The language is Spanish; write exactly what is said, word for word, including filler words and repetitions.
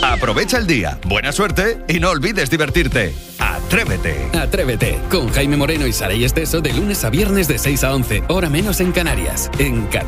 Aprovecha el día, buena suerte y no olvides divertirte. Atrévete. Atrévete con Jaime Moreno y Saray Esteso de lunes a viernes de seis a once, hora menos en Canarias, en Canal